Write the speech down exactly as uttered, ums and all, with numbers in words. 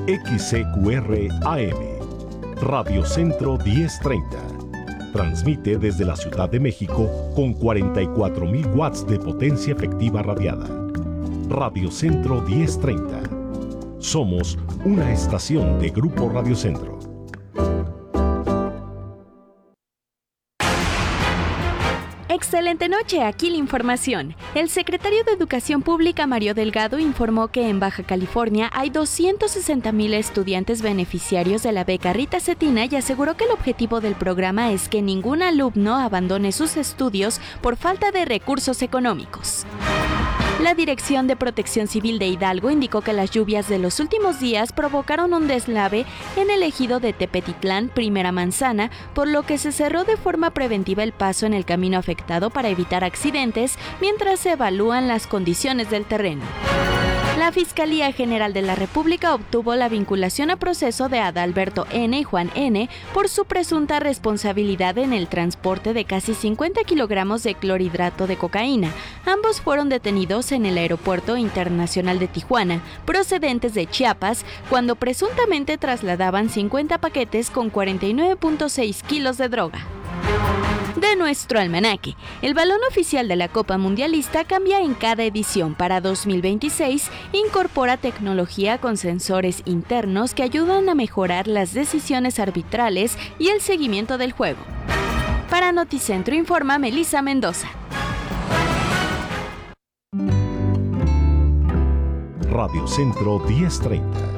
X C Q R A M, Radio Centro diez treinta. Transmite desde la Ciudad de México con cuarenta y cuatro mil watts de potencia efectiva radiada. Radio Centro diez treinta. Somos una estación de Grupo Radio Centro. Excelente noche, aquí la información. El secretario de Educación Pública, Mario Delgado, informó que en Baja California hay doscientos sesenta mil estudiantes beneficiarios de la beca Rita Cetina y aseguró que el objetivo del programa es que ningún alumno abandone sus estudios por falta de recursos económicos. La Dirección de Protección Civil de Hidalgo indicó que las lluvias de los últimos días provocaron un deslave en el ejido de Tepetitlán, Primera Manzana, por lo que se cerró de forma preventiva el paso en el camino afectado para evitar accidentes mientras se evalúan las condiciones del terreno. La Fiscalía General de la República obtuvo la vinculación a proceso de Adalberto N. y Juan N. por su presunta responsabilidad en el transporte de casi cincuenta kilogramos de clorhidrato de cocaína. Ambos fueron detenidos en el Aeropuerto Internacional de Tijuana, procedentes de Chiapas, cuando presuntamente trasladaban cincuenta paquetes con cuarenta y nueve punto seis kilos de droga. De nuestro almanaque, el balón oficial de la Copa Mundialista cambia en cada edición. Para dos mil veintiséis, incorpora tecnología con sensores internos que ayudan a mejorar las decisiones arbitrales y el seguimiento del juego. Para Noticentro informa Melissa Mendoza. Radio Centro diez treinta.